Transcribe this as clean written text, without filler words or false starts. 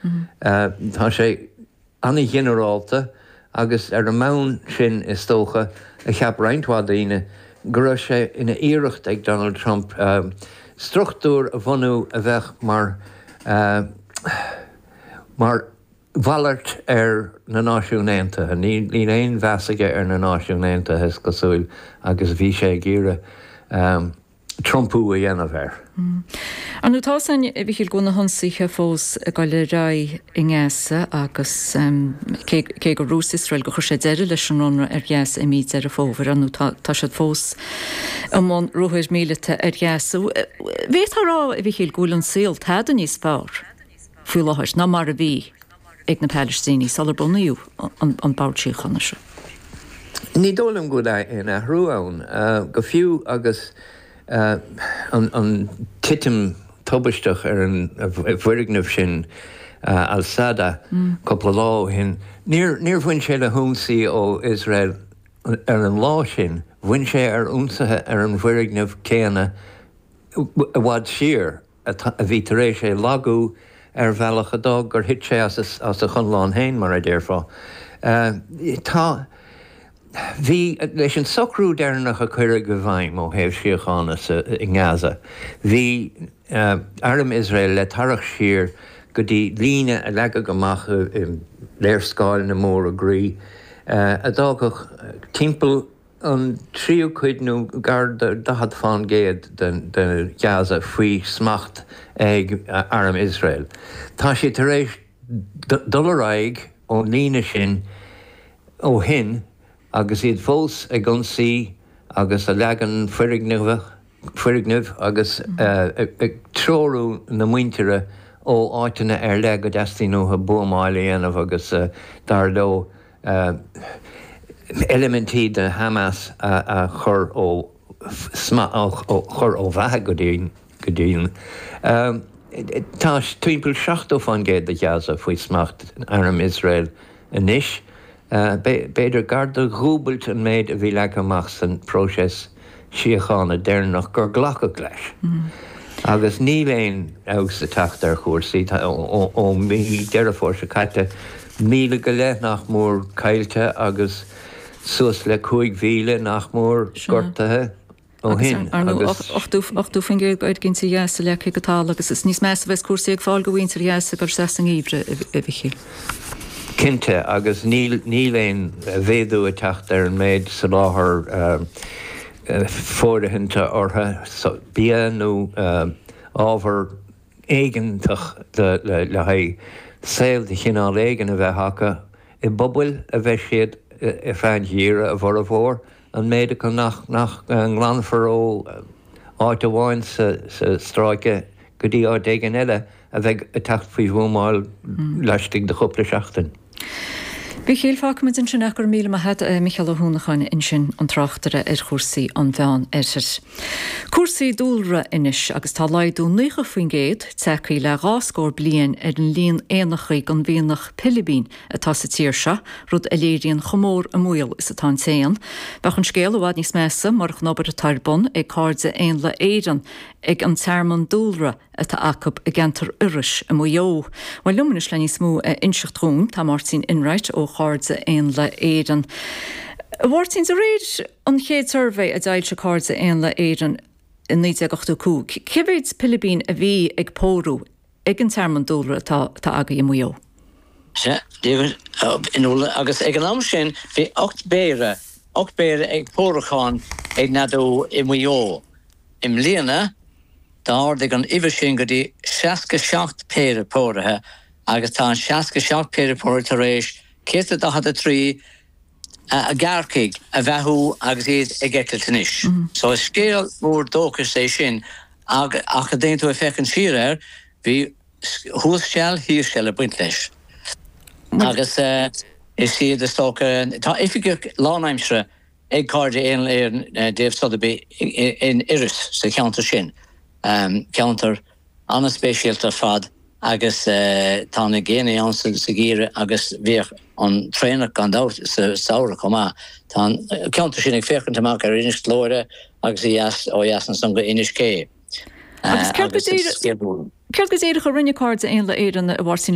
Tá sé anna generálta agus ar an mán sin is tócha a cheap reininthádaine gur sé ina iirecht ag Donald Trump struchtúr a bhanú a bheith mar bhallart ar na náisiúnta, ní éon bheasaige ar na náisiúnta hes gosúil agus bhí sé gíre Trumpú a dhéanamh air. Anú tásan bhíil gona honsaíthe fós a gáile ra i ngéasa agus cé go rús Israel go chur sé deire leis an rónra ar gheas i míid ar a fómhar anú tá sé fós amón roihuiir mílete ar gheasa. Bhétárá a bhíil gúil an síl teda níos fearr fú láthir ná mar a bhí ag na Palestíní sal bunaíú an báirtíí chuna se. Ní dólam go ina hrúann go fiú agus an titim tobaisteach ar an bhuiignamh sin al-Sada coppla lá hin. Níor bhain sé le húnsaí ó Israel ar an lá sin, bhain sé ar únsathe ar an bhuiignamh céanna a bhád siar a bhí tar éis sé lagú ar bhealach a dog gur hit sé as a chunláán hain mar a déirfá. Tá Bhí leis an socrú dearnach a chuir go bhhaim ó héobh siochánas i Gaza. Bhí arm Israel le tarach siar go dtí líne a lega gomach i léirscáil na mór a grí. A dágach timpeall an tríú cuidnú gar dahad fáin géad den Gaza faoi smacht ag arm Israel. Tá sé tar éis dularaig ó líne sin ó hin agus iad fós ag gonsaí agus a legan fuirignemh agus ag tróú na muintere ó áiteanna ar le go deastíú a buamáile dhéanamh agus dar dó elementí de Hamas a chur ó bhethe go dtíon. Tá timpeall 7 fan géad a Gaza faoi smacht arm Israel inis. Beidir garda gúbailt an méid a bhí le amach san próses siochána déirnach gur ghlacha leis. Agus ní léon agus a techt ar chóirsaí ó mí deirefór se caite míle go le nach mór caiilte agus suas le 5,000 nach mór gortathe ó hin. Ochtú fin géad goid ginn sa dheasa le gotá agus is níos meas bheits cuasaí ag fáil go bhhain sa dheasa gur 16 íbre a bhíchiil. Cinnte agus ní léon bhéadú a techt ar an méid sa láthair fódathainte ortha bíanú ábhar éigentach le haid saoil de chinál éigen a bheith hacha i bobail a bheith siad i fein díire a bhar a bhór an méid go nach an glanfar ó áit amháin sa stráice go dtí áit éigen eile a bheith a techt faoi bhúmáil leistigh de chopla seachtain. Bhí chéalfach mit in sin gur míle head Michael Húnachain in sin an trachtere ar chósaí an bhean éir. Cuasaí dúlra inis agus tá leidú 9 faoin géad techaí le ráscór blian ar an líon éanachaí gan bhíonach pilibín atá sa tíir se rud a léiríonn chomór a múil is atá téan. Bach an scéal bhhaid níos measa mar chnobar a tarbon ag cáirde éon le éan ag an termman dúlra atá acab a gentar uris a mujó. Weil luminis le níos mú inseachtrún tá Martin Inright ó cháirde éon le éan. Bhhairtín a réad an chéad survey a dail se cáirde éon le éan in 1982. Cibéid pilibín a bhí ag póú ag an termman dúlra tá aga i mujó. Se, inúla agus ag an am sin bhí 8 béire ag póracháin ag nadú i mujó. Im líana dáir ag an iver sin go dtí 67 péire pórathe agus tá 67 péire pórathe tar éis 103 a garcaig a bheithú agus iad ag eiciltanis. So is scéal mór dóchas é sin ach a déintú a fecinn siar bhí thuas seall hír seall a buint leis. Agus is siad is tócha tá ifige lánaimsre ag cáirde éon léir Dave Sotheby in Iris sa ceantar sin. Ceantar anna spéisialtar fad agus tána géine an sa gíre agus bhíoh an trénach gan dát sa saoire comá. Tá ceantar sin ag féchant amach ar inis glóire agus ó dheasan san go inis cé. Ceart go dtíad go rinne cáirde éon le éan a bhhairtín